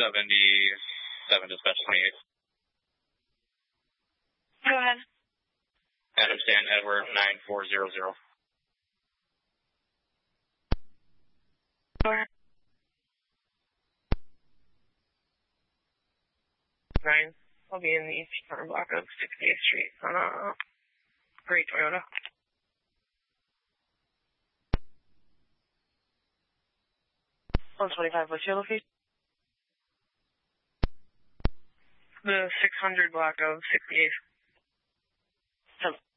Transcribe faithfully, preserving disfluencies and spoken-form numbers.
seventy-seven, dispatch twenty-eight. Go ahead. Adam Stan, Edward, nine four zero zero. Go ahead. Nine. I'll be in the east corner block of sixty-eighth Street on a gray Toyota. one twenty-five, what's your location? The six hundred block of sixty-eighth.